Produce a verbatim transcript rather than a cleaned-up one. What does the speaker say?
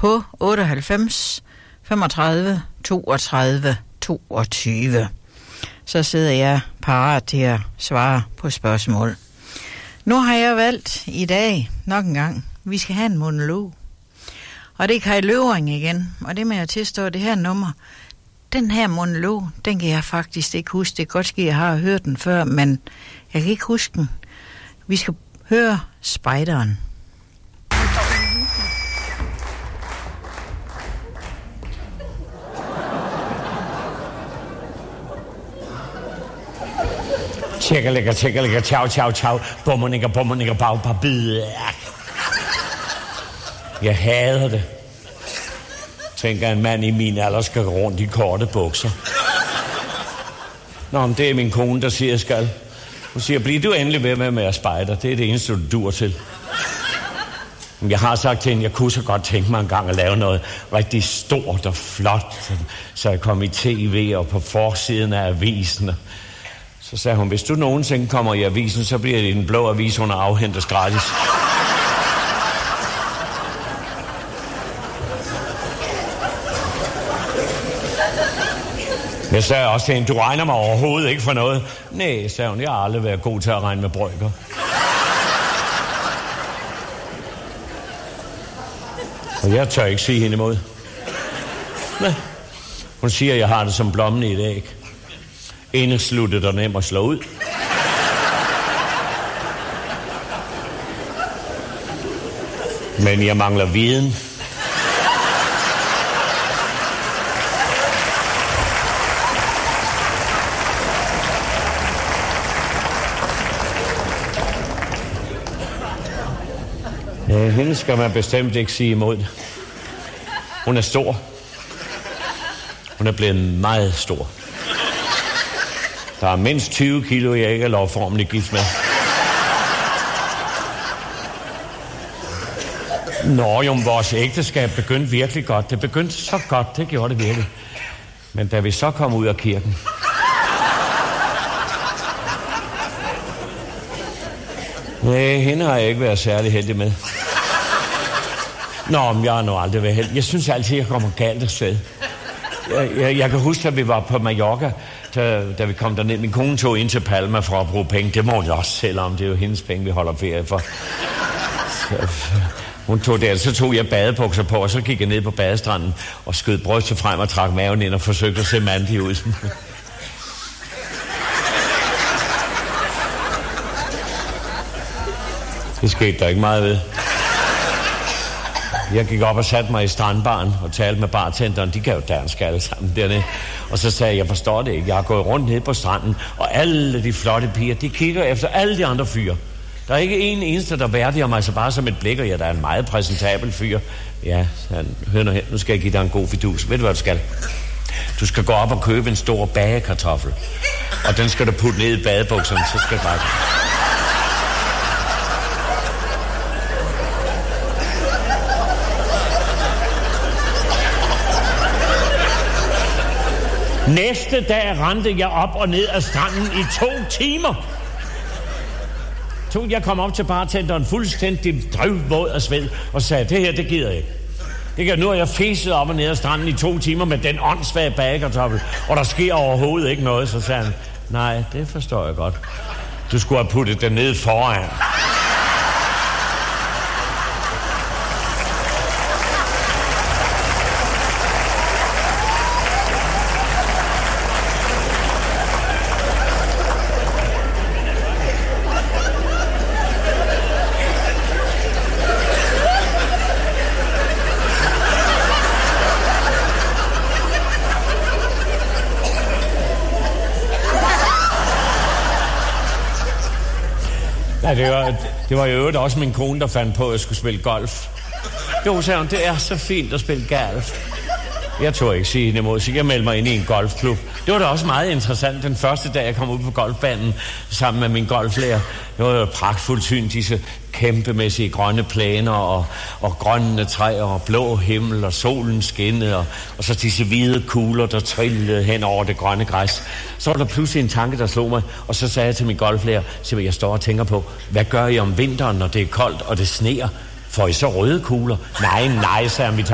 på otteoghalvfems femogtredive toogtredive toogtyve. Så sidder jeg parat til at svare på spørgsmål. Nu har jeg valgt i dag nok en gang, vi skal have en monolog. Og det er Kai Løvring igen, og det med at tilstå det her nummer. Den her monolog, den kan jeg faktisk ikke huske. Det kan godt ske, at jeg har hørt den før, men jeg kan ikke huske den. Vi skal høre Spejderen. Tjekkelækker, tjekkelækker, tjau, tjau, tjau, bummernikker, bummernikker, bag, bag, bid. Jeg hader det. Tænker en mand i min alder skal gå rundt i korte bukser. Nå, men det er min kone, der siger, jeg skal. Hun siger, bliv du endelig ved med med at spejde. Det er det eneste, du dur til. Men jeg har sagt til hende, jeg kunne så godt tænke mig en gang at lave noget rigtig stort og flot, så jeg kom i tv og på forsiden af avisen. Så sagde hun, hvis du nogensinde kommer i avisen, så bliver det en blå avis, hun afhentes gratis. Jeg sagde også til hende, du regner mig overhovedet ikke for noget. Nej, sagde hun, jeg har aldrig været god til at regne med brøker. Og jeg tør ikke sige hende imod. Nej. Hun siger, at jeg har det som blommen i et æg. Indesluttet og nem at slå ud. Men jeg mangler viden. Ja, hende skal man bestemt ikke sige imod. Hun er stor. Hun er blevet meget stor. Der er mindst tyve kilo, jeg ikke er lovformelig gift med. Nå jo, vores ægteskab begyndte virkelig godt. Det begyndte så godt, det gjorde det virkelig. Men da vi så kom ud af kirken... Nej, hende har jeg ikke været særlig heldig med. Nå, men jeg har nu aldrig været heldig. Jeg synes altid, jeg kommer galt af sted. Jeg, jeg, jeg kan huske, at vi var på Mallorca, da, da vi kom derned. Min kone tog ind til Palma for at bruge penge. Det må hun også selv om. Det er jo hendes penge, vi holder ferie for. Så, hun tog der, så tog jeg badebukser på, og så gik jeg ned på badestranden og skød brystet frem og trak maven ind og forsøgte at se mandig ud. Det skete der ikke meget ved. Jeg gik op og satte mig i strandbaren og talte med bartenderen. De kan jo dansk alle sammen dernede. Og så sagde jeg, jeg forstår det ikke. Jeg har gået rundt ned på stranden, og alle de flotte piger, de kigger efter alle de andre fyre. Der er ikke en eneste, der værdiger mig så bare som et blik, og jeg der er en meget præsentabel fyr. Ja, han, hør nu hen, nu skal jeg give dig en god fidus. Ved du, hvad du skal? Du skal gå op og købe en stor bagekartoffel. Og den skal du putte ned i badebukserne, så skal du bare... Næste dag rendte jeg op og ned ad stranden i to timer. Jeg kom op til bartenderen fuldstændig drøvvåd af sved og sagde, det her, det gider jeg ikke. Det kan, nu har jeg fæset op og ned ad stranden i to timer med den åndssvage bagekartoffel, og der sker overhovedet ikke noget. Så sagde han, nej, det forstår jeg godt. Du skulle have puttet den ned foran. Ja, det var, det var jo øvrigt også min kone, der fandt på, at jeg skulle spille golf. Jo, sagde hun, det er så fint at spille golf. Jeg tog ikke sige hende imod, så jeg meldte mig ind i en golfklub. Det var da også meget interessant. Den første dag, jeg kom ud på golfbanen sammen med min golflærer, det var jo et pragtfuldt syn, disse kæmpemæssige grønne plæner og, og grønne træer og blå himmel og solen skinnede og, og så disse hvide kugler, der trillede hen over det grønne græs. Så var der pludselig en tanke, der slog mig, og så sagde jeg til min golflærer, så jeg står og tænker på, hvad gør I om vinteren, når det er koldt og det sneer? Får I så røde kugler? Nej, nej, sagde han, vi tager